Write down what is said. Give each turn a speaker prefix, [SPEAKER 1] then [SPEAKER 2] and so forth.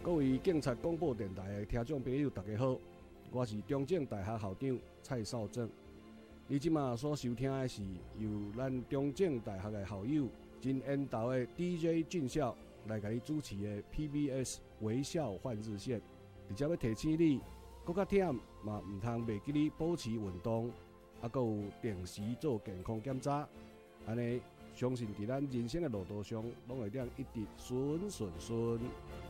[SPEAKER 1] 各位警察广播电台的听众朋友，大家好，我是中正大学校长蔡少正。你即马所收听的是由咱中正大学的校友真缘投的 DJ 俊孝来给你主持的 PBS 微笑换日线。而且要提醒你，搁较忝嘛，唔通袂记你保持运动，啊，搁有定时做健康检查，安尼相信伫咱人生的路途上，拢会当一直顺顺顺。